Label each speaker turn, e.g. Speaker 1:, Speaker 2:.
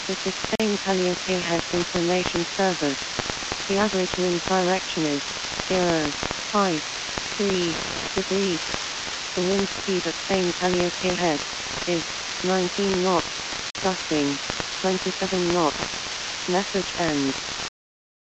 Speaker 1: This is Spain Caliente Head Information Service. The average wind direction is 0.53 degrees. The wind speed at Spain Caliente Head is 19 knots, gusting 27 knots. Message ends.